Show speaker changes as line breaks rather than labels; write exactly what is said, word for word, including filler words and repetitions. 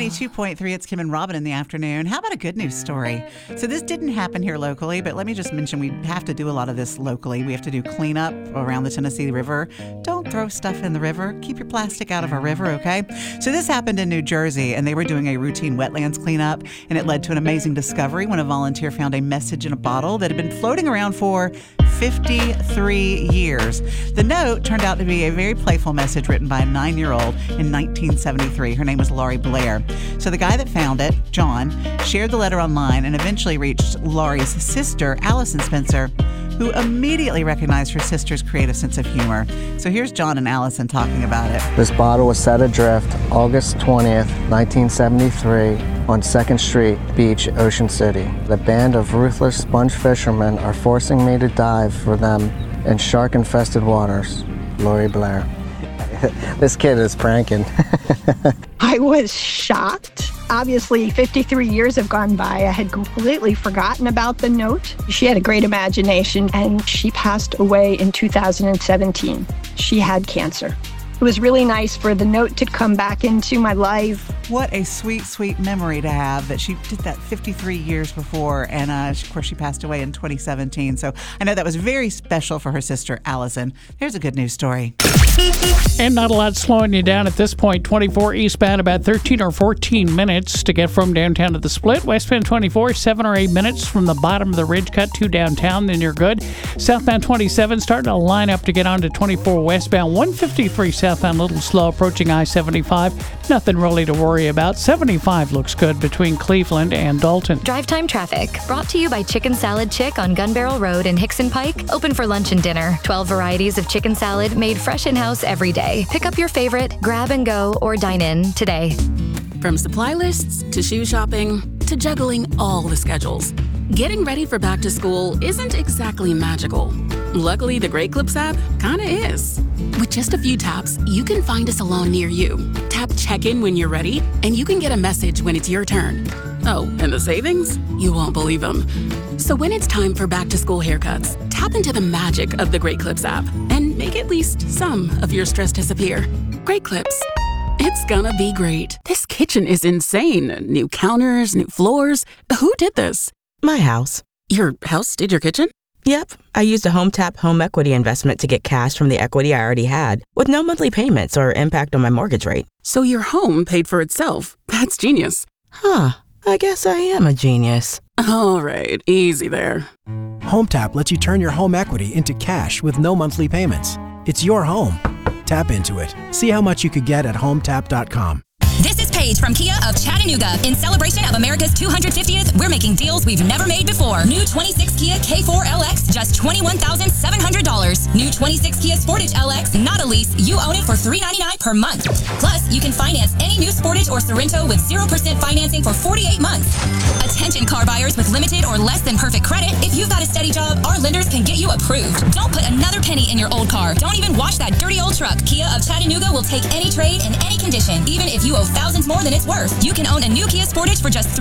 ninety-two point three, it's Kim and Robin in the afternoon. How about a good news story? So this didn't happen here locally, but let me just mention we have to do a lot of this locally. We have to do cleanup around the Tennessee River. Don't throw stuff in the river. Keep your plastic out of our river, okay? So this happened in New Jersey, and they were doing a routine wetlands cleanup, and it led to an amazing discovery when a volunteer found a message in a bottle that had been floating around for fifty-three years. The note turned out to be a very playful message written by a nine-year-old in nineteen seventy-three. Her name was Laurie Blair. So the guy that found it, John, shared the letter online and eventually reached Laurie's sister, Allison Spencer, who immediately recognized her sister's creative sense of humor. So here's John and Allison talking about it.
This bottle was set adrift August twentieth, nineteen seventy-three on second Street Beach, Ocean City. The band of ruthless sponge fishermen are forcing me to dive for them in shark-infested waters. Laurie Blair. This kid is pranking.
I was shocked. Obviously, fifty-three years have gone by. I had completely forgotten about the note. She had a great imagination, and she passed away in two thousand seventeen. She had cancer. It was really nice for the note to come back into my life.
What a sweet, sweet memory to have that she did that fifty-three years before. And uh, of course, she passed away in twenty seventeen. So I know that was very special for her sister, Allison. Here's a good news story.
And not a lot slowing you down at this point. twenty-four eastbound, about thirteen or fourteen minutes to get from downtown to the Split. Westbound twenty-four, seven or eight minutes from the bottom of the ridge cut to downtown, then you're good. Southbound twenty-seven, starting to line up to get onto twenty-four westbound. one fifty-three southbound, a little slow approaching I seventy-five. Nothing really to worry about. seventy-five looks good between Cleveland and Dalton.
Drive Time Traffic, brought to you by Chicken Salad Chick on Gun Barrel Road in Hickson Pike. Open for lunch and dinner. twelve varieties of chicken salad made fresh in-house every day. Pick up your favorite, grab and go, or dine in today.
From supply lists to shoe shopping to juggling all the schedules, getting ready for back to school isn't exactly magical. Luckily, the Great Clips app kinda is. With just a few taps, you can find a salon near you. Tap check-in when you're ready, and you can get a message when it's your turn. Oh, and the savings? You won't believe them. So when it's time for back-to-school haircuts, tap into the magic of the Great Clips app and make at least some of your stress disappear. Great Clips. It's gonna be great. This kitchen is insane. New counters, new floors. Who did this?
My house.
Your house did your kitchen?
Yep. I used a HomeTap home equity investment to get cash from the equity I already had, with no monthly payments or impact on my mortgage rate.
So your home paid for itself. That's genius.
Huh. I guess I am a genius.
All right, easy there.
HomeTap lets you turn your home equity into cash with no monthly payments. It's your home. Tap into it. See how much you could get at home tap dot com.
This is Paige from Kia of Chattanooga. In celebration of America's two hundred fiftieth, we're making deals we've never made before. New twenty-six Kia K four L X, just twenty-one thousand seven hundred dollars. New twenty-six Kia Sportage L X, not a lease. You own it for three hundred ninety-nine dollars per month. Plus, you can finance any new Sportage or Sorento with zero percent financing for forty-eight months. Attention car buyers with limited or less than perfect credit. If you've got a steady job, our lenders can get you approved. Don't put another penny in your old car. Don't even wash that dirty old truck. Kia of Chattanooga will take any trade in any condition, even if you owe thousands more than it's worth. You can own a new Kia Sportage for just